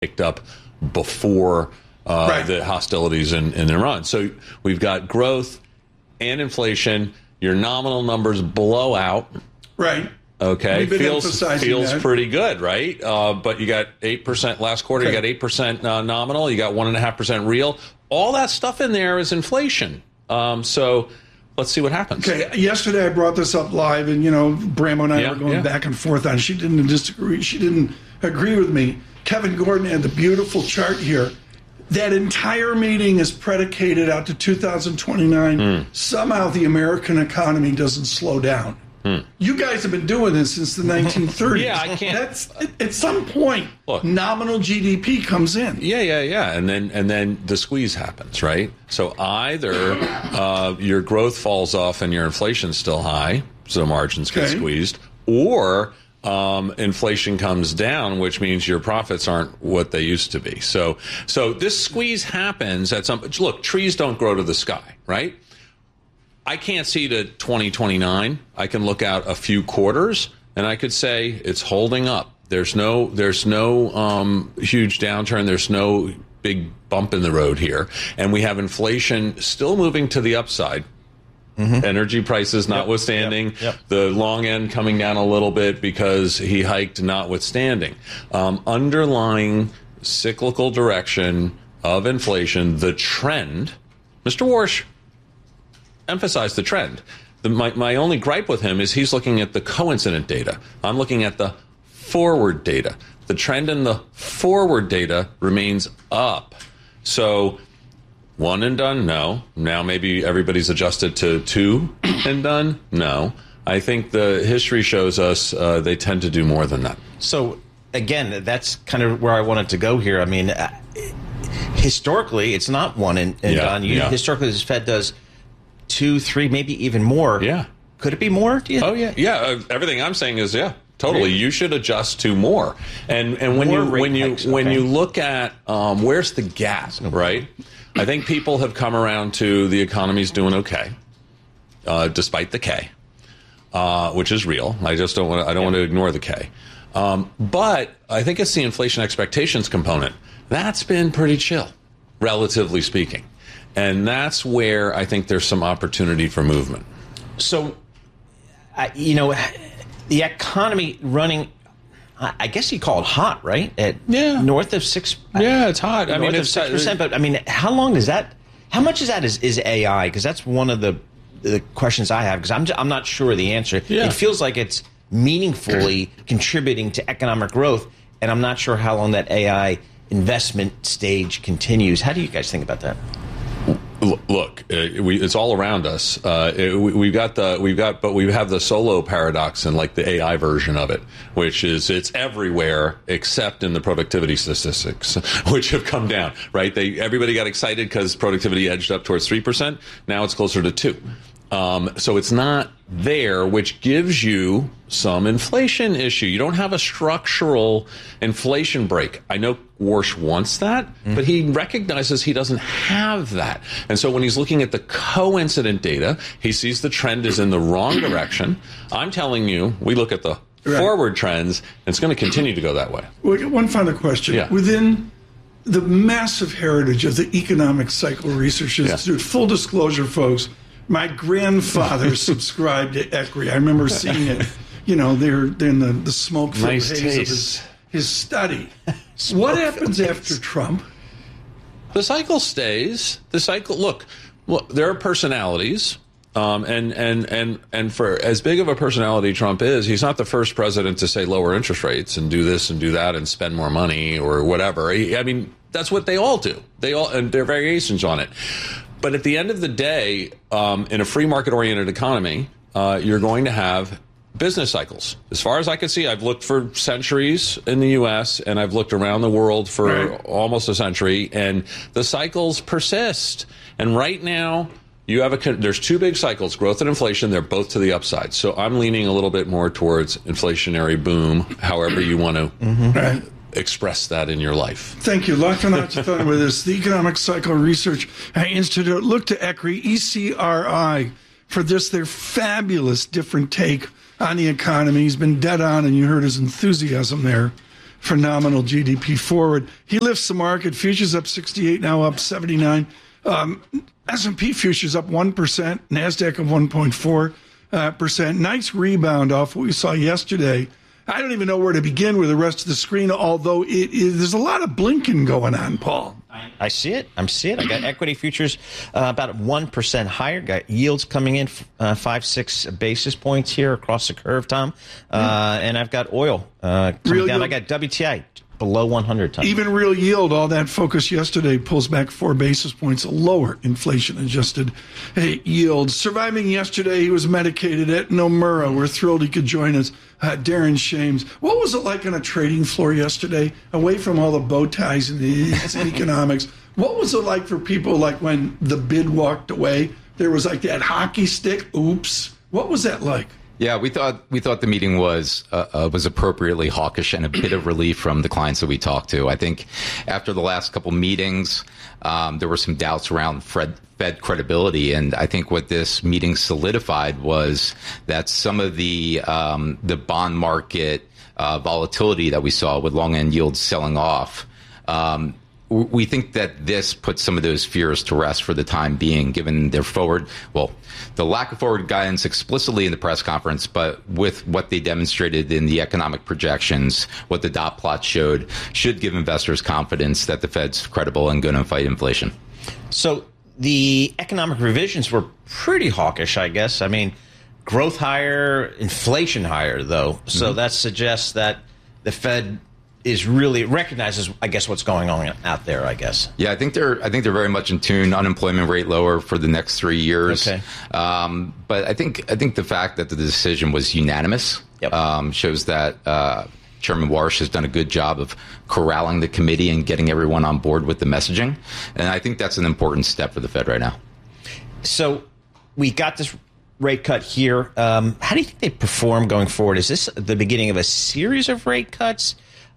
picked up before the hostilities in Iran. So we've got growth and inflation. Your nominal numbers blow out. Right. Okay. Feels that. pretty good, right? But you got 8% last quarter. Okay. You got 8% nominal. You got 1.5% real. All that stuff in there is inflation. So let's see what happens. Okay. Yesterday I brought this up live, and Brammo and I were going back and forth on it. She didn't disagree. She didn't agree with me. Kevin Gordon had the beautiful chart here. That entire meeting is predicated out to 2029. Somehow the American economy doesn't slow down. You guys have been doing this since the 1930s. Yeah, I can't. That's at some point. Look, nominal GDP comes in. Yeah, and then the squeeze happens, right? So either your growth falls off and your inflation's still high, so margins get squeezed, or inflation comes down, which means your profits aren't what they used to be. So this squeeze happens at some. Look, trees don't grow to the sky, right? I can't see to 2029. I can look out a few quarters, and I could say it's holding up. There's no huge downturn. There's no big bump in the road here, and we have inflation still moving to the upside. Energy prices notwithstanding, the long end coming down a little bit because he hiked notwithstanding. Underlying cyclical direction of inflation, the trend, Mr. Warsh emphasized the trend. My only gripe with him is he's looking at the coincident data. I'm looking at the forward data. The trend in the forward data remains up. So one and done? No. Now maybe everybody's adjusted to two and done? No. I think the history shows us they tend to do more than that. So, again, that's kind of where I wanted to go here. I mean, historically, it's not one and done. Historically, this Fed does 2, 3, maybe even more. Yeah. Could it be more? Oh, yeah. Yeah. Everything I'm saying is, totally. Really? You should adjust to more. And when you look at where's the gap, right? I think people have come around to the economy's doing okay, despite the K, which is real. I just don't want to ignore the K. But I think it's the inflation expectations component. That's been pretty chill, relatively speaking. And that's where I think there's some opportunity for movement. So, the economy running, I guess you call it hot, right? North of 6%. Yeah, it's hot. I mean, it's 6%. But I mean, how long is that? How much is that is AI? Because that's one of the questions I have. Because I'm not sure the answer. Yeah. It feels like it's meaningfully contributing to economic growth, and I'm not sure how long that AI investment stage continues. How do you guys think about that? Look, it's all around us. But we have the Solow paradox and like the AI version of it, which is it's everywhere except in the productivity statistics, which have come down. Right? Everybody got excited because productivity edged up towards 3%. Now it's closer to 2%. So it's not there, which gives you some inflation issue. You don't have a structural inflation break. I know Warsh wants that, but he recognizes he doesn't have that. And so when he's looking at the coincident data, he sees the trend is in the wrong direction. I'm telling you, we look at the forward trends, and it's going to continue to go that way. Well, one final question. Yeah. Within the massive heritage of the Economic Cycle Research Institute, full disclosure, folks, my grandfather subscribed to ECRI. I remember seeing it, they're in the smoke-filled haze of his study. What happens after Trump? The cycle stays. Look, there are personalities, and for as big of a personality Trump is, he's not the first president to say lower interest rates and do this and do that and spend more money or whatever. I mean, that's what they all do. And there are variations on it. But at the end of the day, in a free market-oriented economy, you're going to have business cycles. As far as I can see, I've looked for centuries in the U.S., and I've looked around the world for almost a century, and the cycles persist. And right now, there's two big cycles, growth and inflation. They're both to the upside. So I'm leaning a little bit more towards inflationary boom, however you want to express that in your life. Thank you. Lachlan Achathon with us, the Economic Cycle Research Institute. Look to ECRI, ECRI, for their fabulous different take on the economy. He's been dead on, and you heard his enthusiasm there. phenomenal GDP forward. He lifts the market. Futures up 68, now up 79. S&P futures up 1%, NASDAQ up 1.4%. Nice rebound off what we saw yesterday. I don't even know where to begin with the rest of the screen, although there's a lot of blinking going on, Paul. I see it. I got equity futures about 1% higher. Got yields coming in 5-6 basis points here across the curve, Tom. And I've got oil coming down. I got WTI below 100. Tom. Even real yield, all that focus yesterday pulls back 4 basis points, lower inflation-adjusted yield. Surviving yesterday, he was medicated at Nomura. We're thrilled he could join us. Darren Shames. What was it like on a trading floor yesterday, away from all the bow ties and the economics? What was it like for people like when the bid walked away? There was like that hockey stick. Oops. What was that like? Yeah, we thought the meeting was appropriately hawkish and a bit of relief from the clients that we talked to. I think after the last couple meetings, there were some doubts around Fed credibility, and I think what this meeting solidified was that some of the bond market volatility that we saw with long end yields selling off. We think that this puts some of those fears to rest for the time being, given the lack of forward guidance explicitly in the press conference, but with what they demonstrated in the economic projections, what the dot plot showed, should give investors confidence that the Fed's credible and going to fight inflation. So the economic revisions were pretty hawkish, I guess. I mean, growth higher, inflation higher, though. So that suggests that the Fed is really recognizes, I guess, what's going on out there, I guess. Yeah, I think they're very much in tune. Unemployment rate lower for the next 3 years. Okay. But I think the fact that the decision was unanimous shows that Chairman Warsh has done a good job of corralling the committee and getting everyone on board with the messaging. And I think that's an important step for the Fed right now. So we got this rate cut here. How do you think they perform going forward? Is this the beginning of a series of rate cuts?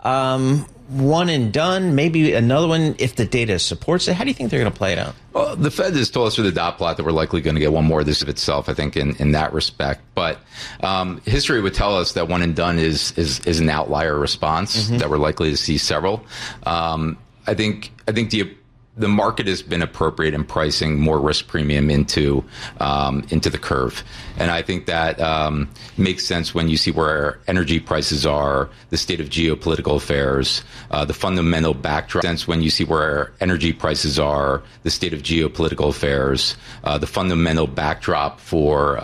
One and done, maybe another one if the data supports it? How do you think they're going to play it out? Well, the Fed has told us through the dot plot that we're likely going to get one more of this of itself, I think, in that respect. But history would tell us that one and done is an outlier response, that we're likely to see several. I think the market has been appropriate in pricing more risk premium into the curve. And I think that makes sense when you see where energy prices are, the state of geopolitical affairs, the fundamental backdrop. Sense when you see where energy prices are, the state of geopolitical affairs, the fundamental backdrop for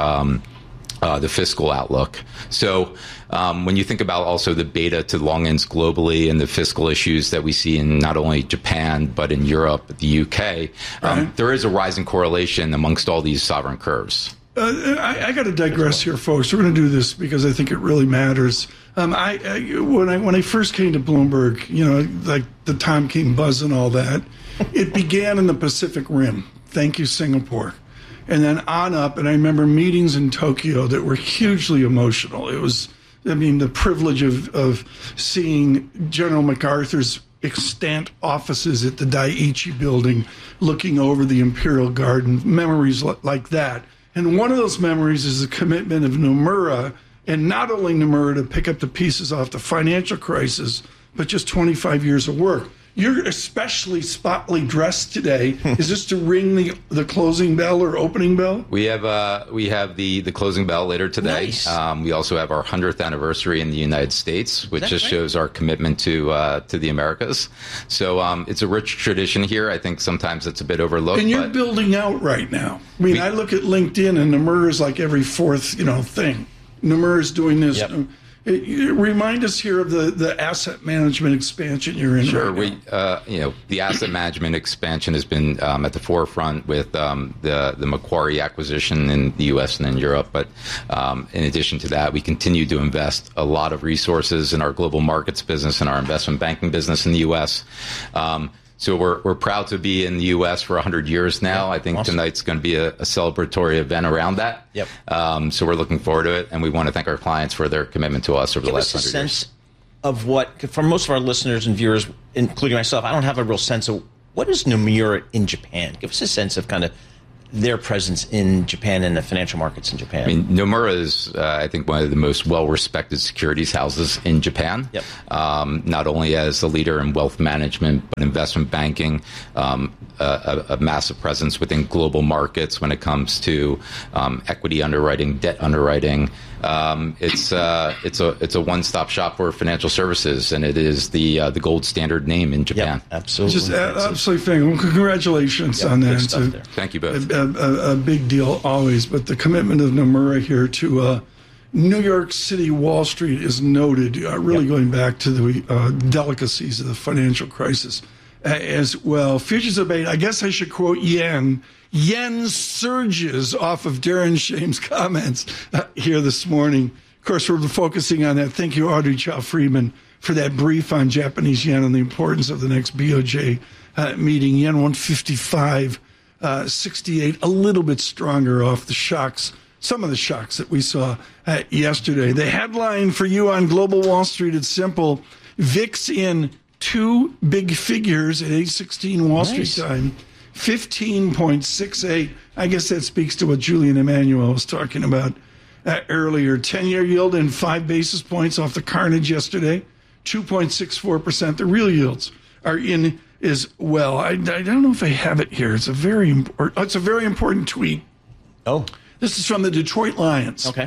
the fiscal outlook. So when you think about also the beta to long ends globally and the fiscal issues that we see in not only Japan, but in Europe, the UK, there is a rising correlation amongst all these sovereign curves. I got to digress here, folks. We're going to do this because I think it really matters. When I first came to Bloomberg, like the Tom King buzz and all that, it began in the Pacific Rim. Thank you, Singapore. And then on up, and I remember meetings in Tokyo that were hugely emotional. It was, the privilege of seeing General MacArthur's extant offices at the Daiichi building, looking over the Imperial Garden, memories like that. And one of those memories is the commitment of Nomura, and not only Nomura to pick up the pieces off the financial crisis, but just 25 years of work. You're especially spotlessly dressed today. Is this to ring the closing bell or opening bell? We have the closing bell later today. Nice. We also have our 100th anniversary in the United States, which just shows our commitment to the Americas. So it's a rich tradition here. I think sometimes it's a bit overlooked. And you're building out right now. I look at LinkedIn, and Nomura is like every fourth thing. Nomura is doing this. Yep. Remind us here of the asset management expansion you're in. Sure, right now. The asset management expansion has been at the forefront with the Macquarie acquisition in the U.S. and in Europe. But in addition to that, we continue to invest a lot of resources in our global markets business and our investment banking business in the U.S. So we're proud to be in the U.S. for 100 years now. I think tonight's going to be a celebratory event around that. Yep. So we're looking forward to it, and we want to thank our clients for their commitment to us over the last 100 years. Give us a sense of what, for most of our listeners and viewers, including myself, I don't have a real sense of what is Nomura in Japan. Give us a sense of kind of their presence in Japan and the financial markets in Japan? I mean, Nomura is, I think, one of the most well-respected securities houses in Japan. Yep. Not only as a leader in wealth management, but investment banking, a massive presence within global markets when it comes to equity underwriting, debt underwriting. It's a one-stop shop for financial services, and it is the gold standard name in Japan. Yep, absolutely. Just absolutely fantastic. Well, congratulations on that. Thank you both. A big deal always, but the commitment of Nomura here to New York City Wall Street is noted, really going back to the delicacies of the financial crisis as well. Futures debate, I guess I should quote yen. Yen surges off of Darren Shame's comments here this morning. Of course, we're focusing on that. Thank you, Audrey Chow-Friedman, for that brief on Japanese yen and the importance of the next BOJ meeting. Yen 155.68, a little bit stronger off the shocks, some of the shocks that we saw yesterday. The headline for you on Global Wall Street, it's simple. VIX in two big figures at 8:16 Wall Street time. 15.68. I guess that speaks to what Julian Emmanuel was talking about earlier. 10-year yield in 5 basis points off the carnage yesterday. 2.64%. The real yields are in as well. I don't know if I have it here. It's a very important tweet. Oh. This is from the Detroit Lions. Okay.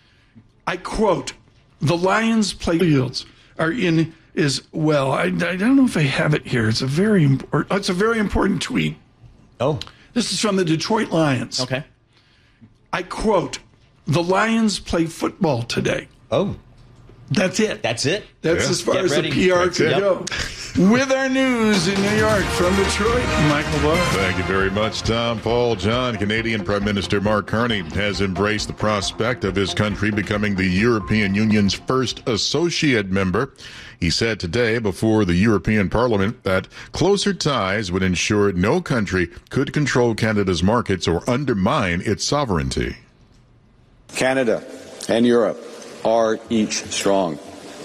I quote, "The Lions play yields are in as well." I don't know if I have it here. It's a very important tweet. Oh. This is from the Detroit Lions. Okay. I quote, "The Lions play football today." Oh. That's it. That's it? That's as far Get as ready. the PR could go. With our news in New York from Detroit, Michael Barr. Thank you very much, Tom. Paul John. Canadian Prime Minister Mark Carney has embraced the prospect of his country becoming the European Union's first associate member. He said today before the European Parliament that closer ties would ensure no country could control Canada's markets or undermine its sovereignty. Canada and Europe are each strong.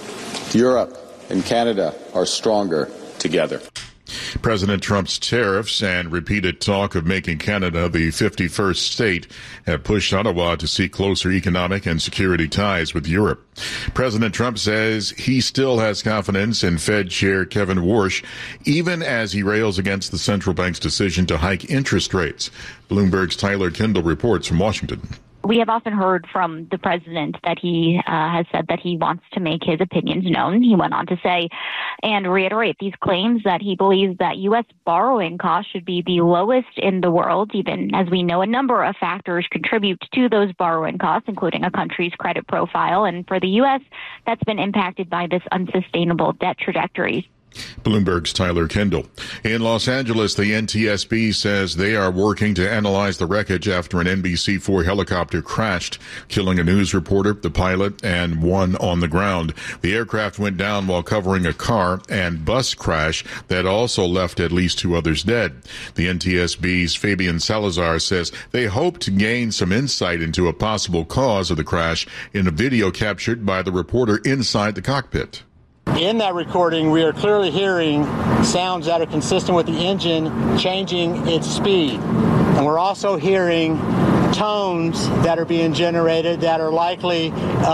Europe and Canada are stronger together. President Trump's tariffs and repeated talk of making Canada the 51st state have pushed Ottawa to seek closer economic and security ties with Europe. President Trump says he still has confidence in Fed Chair Kevin Warsh, even as he rails against the central bank's decision to hike interest rates. Bloomberg's Tyler Kendall reports from Washington. We have often heard from the president that he has said that he wants to make his opinions known. He went on to say and reiterate these claims that he believes that U.S. borrowing costs should be the lowest in the world, even as we know a number of factors contribute to those borrowing costs, including a country's credit profile. And for the U.S., that's been impacted by this unsustainable debt trajectory. Bloomberg's Tyler Kendall. In Los Angeles, the NTSB says they are working to analyze the wreckage after an NBC4 helicopter crashed, killing a news reporter, the pilot, and one on the ground. The aircraft went down while covering a car and bus crash that also left at least 2 others dead. The NTSB's Fabian Salazar says they hope to gain some insight into a possible cause of the crash in a video captured by the reporter inside the cockpit. In that recording, we are clearly hearing sounds that are consistent with the engine changing its speed. And we're also hearing tones that are being generated that are likely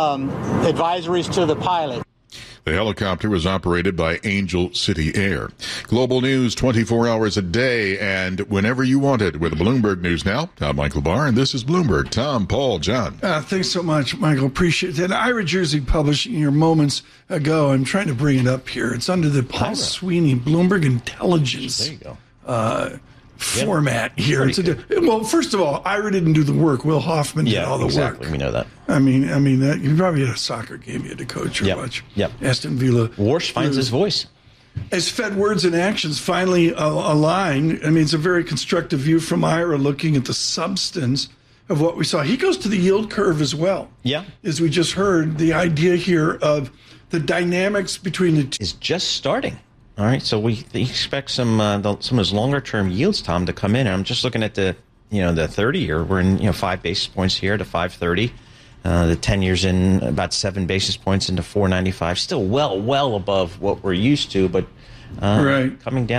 advisories to the pilot. The helicopter was operated by Angel City Air. Global news 24 hours a day and whenever you want it with Bloomberg News Now. I'm Michael Barr, and this is Bloomberg. Tom, Paul, John. Thanks so much, Michael. Appreciate that. Ira Jersey Publishing here moments ago. I'm trying to bring it up here. It's under the Paul Sweeney Bloomberg Intelligence. There you go. Format here. Well, first of all, Ira didn't do the work. Will Hoffman did all the exactly. work. We know that. I mean that you probably had a soccer game you had to coach or watch. Aston Villa. Warsh finds his voice. As Fed words and actions finally align, I mean, it's a very constructive view from Ira looking at the substance of what we saw. He goes to the yield curve as well. Yeah. As we just heard, the idea here of the dynamics between the two is just starting. All right, so we expect some of those longer-term yields, Tom, to come in. I'm just looking at the 30-year. We're in 5 basis points here to 5.30. The 10 years in about 7 basis points into 4.95. Still well above what we're used to, but coming down.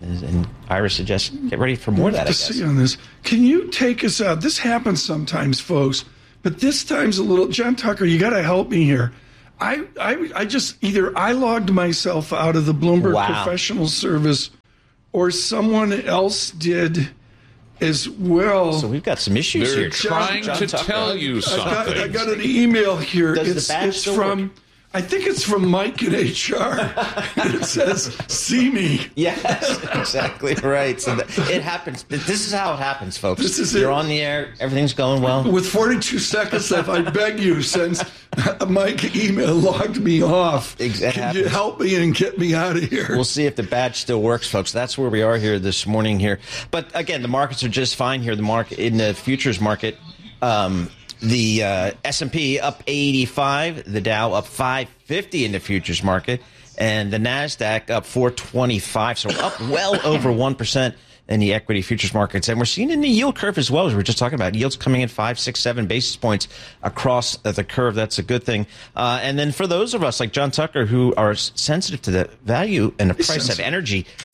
And Ira suggests get ready for more of that, I guess. See on this. Can you take us out? This happens sometimes, folks, but this time's a little. John Tucker, you got to help me here. I just either I logged myself out of the Bloomberg Professional Service, or someone else did as well. So we've got some issues They're here. Trying to tell you something. I got an email here. Does the badge still work? I think it's from Mike in HR. It says, "See me." Yes, exactly right. So it happens. This is how it happens, folks. This is You're on the air. Everything's going well. With 42 seconds left, I beg you, since Mike email logged me off, can you help me and get me out of here? We'll see if the badge still works, folks. That's where we are here this morning here. But again, the markets are just fine here. The market in the futures market. The S&P up 85, the Dow up 550 in the futures market, and the NASDAQ up 425, so up well over 1% in the equity futures markets. And we're seeing in the yield curve as well, as we were just talking about. Yields coming in 5, 6, 7 basis points across the curve. That's a good thing. And then for those of us like John Tucker who are sensitive to the value and the price of energy,